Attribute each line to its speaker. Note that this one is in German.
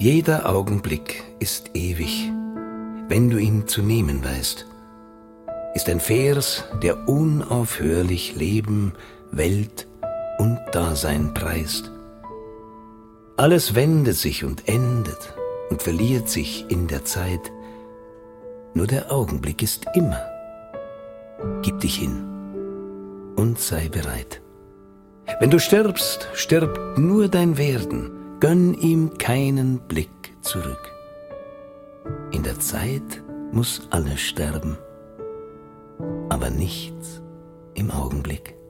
Speaker 1: Jeder Augenblick ist ewig, wenn du ihn zu nehmen weißt, ist ein Vers, der unaufhörlich Leben, Welt und Dasein preist. Alles wendet sich und endet und verliert sich in der Zeit, nur der Augenblick ist immer. Gib dich hin und sei bereit. Wenn du stirbst, stirbt nur dein Werden, gönn ihm keinen Blick zurück. In der Zeit muss alles sterben, aber nichts im Augenblick.